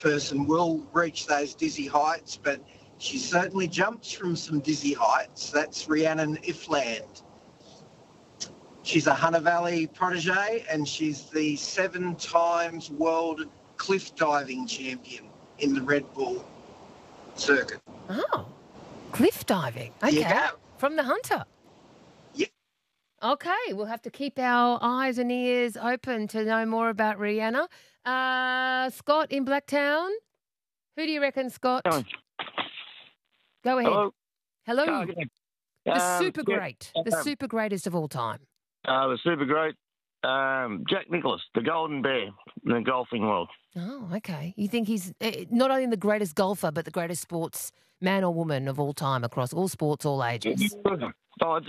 person will reach those dizzy heights, but she certainly jumps from some dizzy heights. That's Rhiannon Ifland. She's a Hunter Valley protege, and she's the 7 times world cliff diving champion in the Red Bull circuit. Oh, cliff diving. Okay. You go. From the Hunter. Yeah. Okay, we'll have to keep our eyes and ears open to know more about Rihanna. Scott in Blacktown. Who do you reckon, Scott? Go ahead. Hello. The super great. The super greatest of all time. The super great, Jack Nicklaus, the Golden Bear in the golfing world. Oh, okay. You think he's not only the greatest golfer, but the greatest sports man or woman of all time across all sports, all ages? Oh,